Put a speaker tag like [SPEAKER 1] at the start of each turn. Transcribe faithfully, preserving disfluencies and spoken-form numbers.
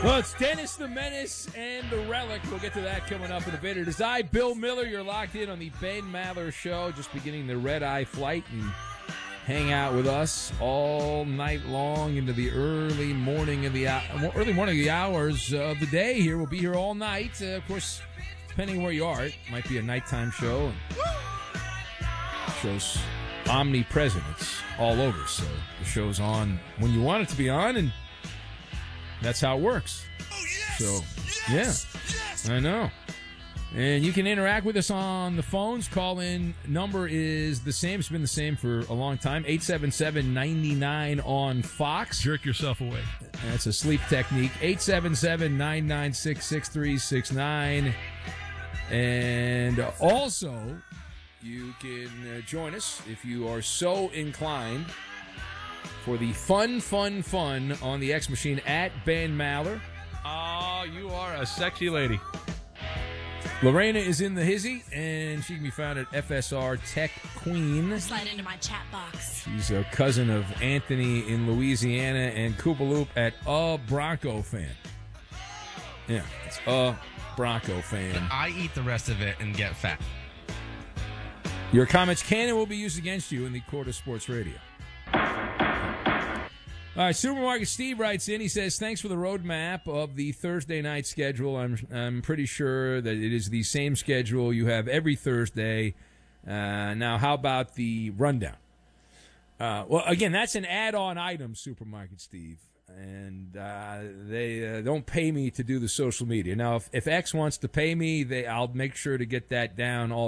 [SPEAKER 1] Well, it's Dennis the Menace and the Relic. We'll get to that coming up in a bit. It is I, Bill Miller. You're locked in on the Ben Maller Show, just beginning the red-eye flight, and hang out with us all night long into the early morning of the early morning of the hours of the day. Here, we'll be here all night. Uh, of course, depending where you are, it might be a nighttime show. And show's omnipresent. It's all over. So the show's on when you want it to be on, and that's how it works.
[SPEAKER 2] Oh, yes,
[SPEAKER 1] so,
[SPEAKER 2] yes,
[SPEAKER 1] yeah,
[SPEAKER 2] yes.
[SPEAKER 1] I know. And you can interact with us on the phones. Call-in number is the same. It's been the same for a long time. eight seven seven, nine nine on Fox.
[SPEAKER 3] Jerk yourself away.
[SPEAKER 1] That's a sleep technique. eight seven seven, nine nine six, six three six nine. And also, you can uh, join us if you are so inclined for the fun, fun, fun on the X Machine at Ben Maller.
[SPEAKER 3] Oh, you are a sexy lady.
[SPEAKER 1] Lorena is in the hizzy, and she can be found at F S R Tech Queen.
[SPEAKER 4] Slide into my chat box.
[SPEAKER 1] She's a cousin of Anthony in Louisiana, and Koopaloop at a Bronco fan. Yeah, it's a Bronco fan.
[SPEAKER 5] I eat the rest of it and get fat.
[SPEAKER 1] Your comments can and will be used against you in the court of sports radio. All right, Supermarket Steve writes in. He says, thanks for the roadmap of the Thursday night schedule. I'm I'm pretty sure that it is the same schedule you have every Thursday. Uh, now, how about the rundown? Uh, well, again, that's an add-on item, Supermarket Steve. And uh, they uh, don't pay me to do the social media. Now, if, if X wants to pay me, they I'll make sure to get that down all